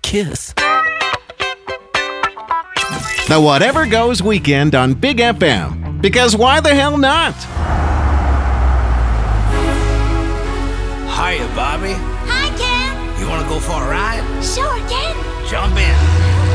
kiss. The Whatever Goes Weekend on Big FM. Because why the hell not? Hiya, Bobby. Hi, Ken. You want to go for a ride? Sure, Ken. Jump in.